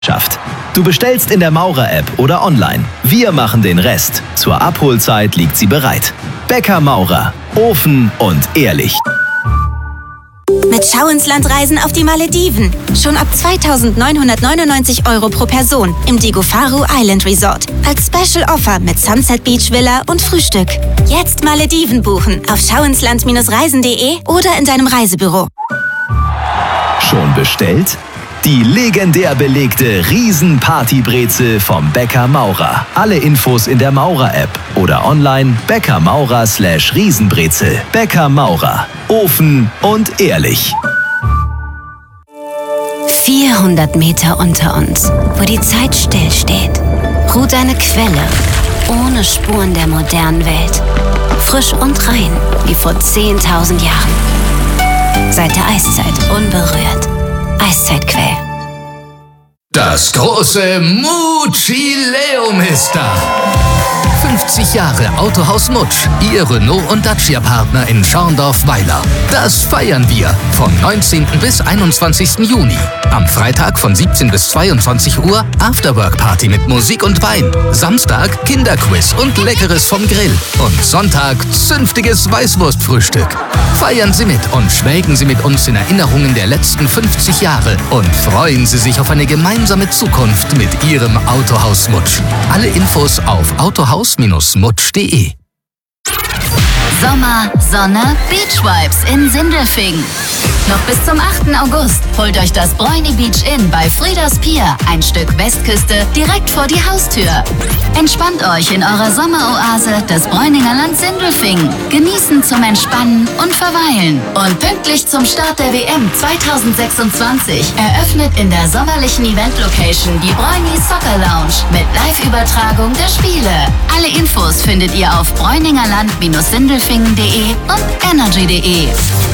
Du bestellst in der Maurer-App oder online. Wir machen den Rest. Zur Abholzeit liegt sie bereit. Bäcker Maurer. Offen und ehrlich. Mit Schau ins Land reisen auf die Malediven. Schon ab 2.999 € pro Person im Digofaru Island Resort. Als Special Offer mit Sunset Beach Villa und Frühstück. Jetzt Malediven buchen auf schauinsland-reisen.de oder in deinem Reisebüro. Schon bestellt? Die legendär belegte Riesen-Party-Brezel vom Bäcker Maurer. Alle Infos in der Maurer-App oder online bäckermaurer/Riesenbrezel. Bäcker Maurer. Offen und ehrlich. 400 Meter unter uns, wo die Zeit stillsteht, ruht eine Quelle ohne Spuren der modernen Welt. Frisch und rein, wie vor 10.000 Jahren. Seit der Eiszeit unberührt. Eiszeitquell. Das große Muccileum ist da. 50 Jahre Autohaus Mutsch, Ihr Renault- und Dacia-Partner in Schorndorf-Weiler. Das feiern wir vom 19. bis 21. Juni. Am Freitag von 17 bis 22 Uhr Afterwork-Party mit Musik und Wein. Samstag Kinderquiz und Leckeres vom Grill. Und Sonntag zünftiges Weißwurstfrühstück. Feiern Sie mit und schwelgen Sie mit uns in Erinnerungen der letzten 50 Jahre und freuen Sie sich auf eine gemeinsame Zukunft mit Ihrem Autohaus Mutsch. Alle Infos auf autohaus-mutsch.de. Sommer, Sonne, Beach Vibes in Sindelfingen. Noch bis zum 8. August holt euch das Bräuni Beach Inn bei Frieders Pier, ein Stück Westküste, direkt vor die Haustür. Entspannt euch in eurer Sommeroase des Bräuninger Land Sindelfingen. Genießen zum Entspannen und Verweilen. Und pünktlich zum Start der WM 2026 eröffnet in der sommerlichen Event-Location die Bräuni Soccer Lounge mit Live-Übertragung der Spiele. Alle Infos findet ihr auf bräuningerland-sindelfingen.de und energy.de.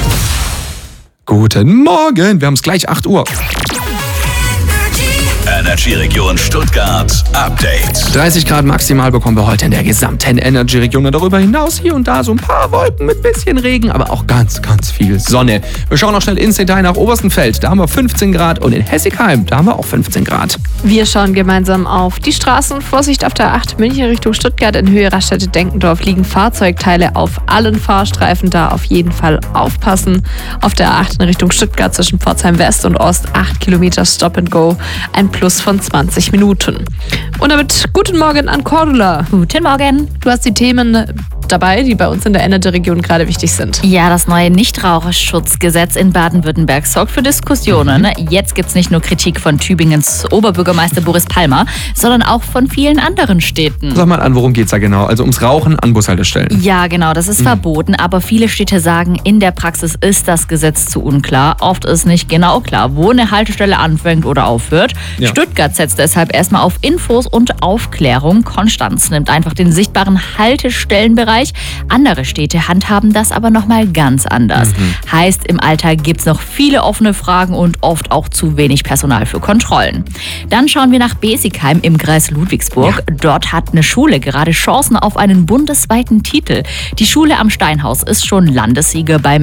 Guten Morgen, wir haben es gleich 8 Uhr. Energy-Region Stuttgart Update. 30 Grad maximal bekommen wir heute in der gesamten Energy-Region. Und darüber hinaus hier und da so ein paar Wolken mit bisschen Regen, aber auch ganz, ganz viel Sonne. Wir schauen noch schnell ins Detail nach Oberstenfeld. Da haben wir 15 Grad und in Hessigheim, da haben wir auch 15 Grad. Wir schauen gemeinsam auf die Straßen. Vorsicht auf der 8 München Richtung Stuttgart. In Höhe Raststätte-Denkendorf liegen Fahrzeugteile auf allen Fahrstreifen. Da auf jeden Fall aufpassen. Auf der 8 in Richtung Stuttgart zwischen Pforzheim West und Ost 8 Kilometer Stop and Go. Ein Plus von 20 Minuten. Und damit guten Morgen an Cordula. Guten Morgen. Du hast die Themen dabei, die bei uns in der Energy-Region gerade wichtig sind. Ja, das neue Nichtraucherschutzgesetz in Baden-Württemberg sorgt für Diskussionen. Jetzt gibt es nicht nur Kritik von Tübingens Oberbürgermeister Boris Palmer, sondern auch von vielen anderen Städten. Sag mal an, worum geht's da genau? Also ums Rauchen an Bushaltestellen. Ja, genau, das ist verboten, aber viele Städte sagen, in der Praxis ist das Gesetz zu unklar. Oft ist nicht genau klar, wo eine Haltestelle anfängt oder aufhört. Ja. Stuttgart setzt deshalb erstmal auf Infos und Aufklärung. Konstanz nimmt einfach den sichtbaren Haltestellenbereich. Andere Städte handhaben das aber nochmal ganz anders. Heißt, im Alltag gibt es noch viele offene Fragen und oft auch zu wenig Personal für Kontrollen. Dann schauen wir nach Besigheim im Kreis Ludwigsburg. Ja. Dort hat eine Schule gerade Chancen auf einen bundesweiten Titel. Die Schule am Steinhaus ist schon Landessieger beim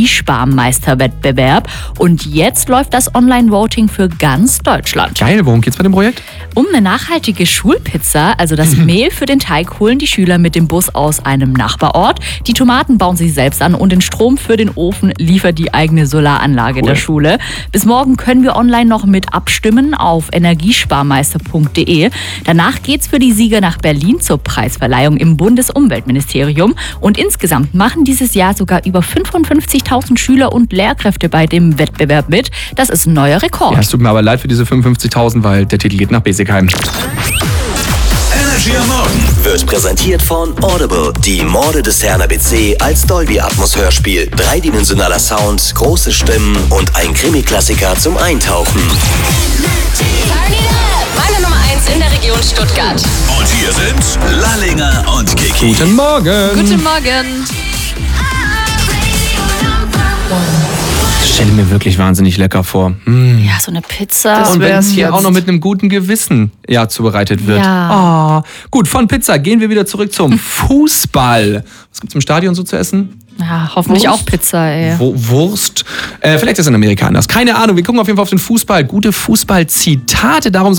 Energiesparmeisterwettbewerb und jetzt läuft das Online-Voting für ganz Deutschland. Geil, worum geht's bei dem Projekt? Um eine nachhaltige Schulpizza, also das Mehl für den Teig, holen die Schüler mit dem Bus aus einem Nachbarort. Die Tomaten bauen sie selbst an und den Strom für den Ofen liefert die eigene Solaranlage der Schule. Bis morgen können wir online noch mit abstimmen auf energiesparmeister.de. Danach geht's für die Sieger nach Berlin zur Preisverleihung im Bundesumweltministerium und insgesamt machen dieses Jahr sogar über 55.000 Schüler und Lehrkräfte bei dem Wettbewerb mit. Das ist ein neuer Rekord. Ja, es tut mir aber leid für diese 55.000, weil der Titel geht nach Besigheim. Energy am Morgen wird präsentiert von Audible. Die Morde des Herrn ABC als Dolby-Atmos-Hörspiel. Dreidimensionaler Sound, große Stimmen und ein Krimi-Klassiker zum Eintauchen. Meine Nummer 1 in der Region Stuttgart. Und hier sind Lallinger und Kiki. Guten Morgen. Guten Morgen. Das stelle mir wirklich wahnsinnig lecker vor. Ja, so eine Pizza. Und wenn es wär's hier jetzt. auch noch mit einem guten Gewissen zubereitet wird. Ja. Gut, von Pizza gehen wir wieder zurück zum Fußball. Was gibt's im Stadion so zu essen? Ja, hoffentlich Wurst? auch Pizza, ey. Wurst. Vielleicht ist es in Amerika anders. Keine Ahnung. Wir gucken auf jeden Fall auf den Fußball. Gute Fußballzitate. Darum